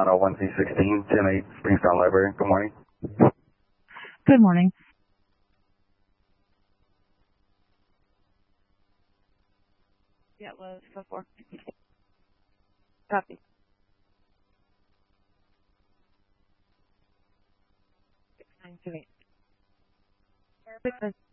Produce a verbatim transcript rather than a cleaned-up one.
oh one C sixteen, ten eight Springstown Library. Good morning. Good morning. Yeah, it was before. Copy. Six nine two eight.